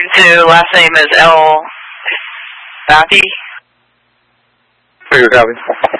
2, last name is El Bathi. Figure copy.